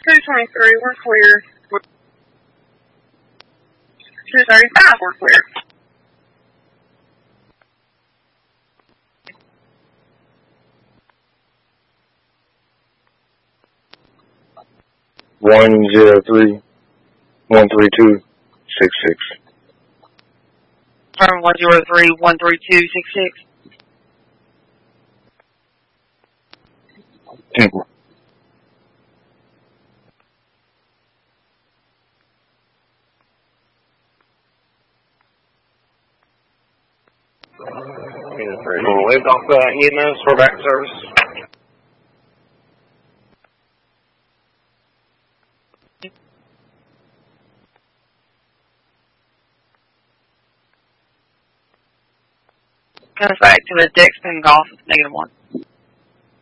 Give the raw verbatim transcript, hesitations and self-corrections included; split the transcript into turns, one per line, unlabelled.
two twenty-three, we're clear. two thirty-five, we're clear.
one zero three, one three two, six six.
From one zero three, one three two, six six.
Thank you.
We'll lift off uh, E M S for back service.
Comes back to the Dexton Golf, negative one.